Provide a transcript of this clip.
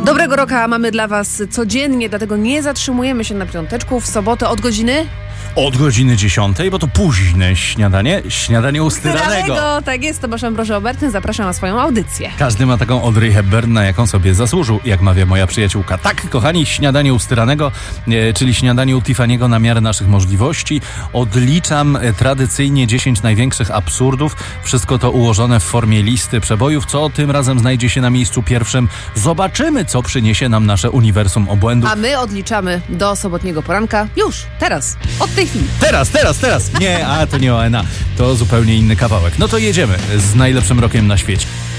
Dobrego roka mamy dla Was codziennie, dlatego nie zatrzymujemy się na piąteczku. W sobotę od godziny... Od godziny 10, bo to późne śniadanie ustyranego. Tak jest, Tomasz Ambroży Obertyn, zapraszam na swoją audycję. Każdy ma taką Audrey Hepburn, na jaką sobie zasłużył, jak mawia moja przyjaciółka. Tak, kochani, śniadanie ustyranego, czyli śniadanie u Tiffany'ego na miarę naszych możliwości. Odliczam tradycyjnie 10 największych absurdów. Wszystko to ułożone w formie listy przebojów, co tym razem znajdzie się na miejscu pierwszym. Zobaczymy, co przyniesie nam nasze uniwersum obłędów. A my odliczamy do sobotniego poranka już, teraz, od tej chwili. Teraz. Nie, to nie ONA. To zupełnie inny kawałek. No to jedziemy z najlepszym rokiem na świecie.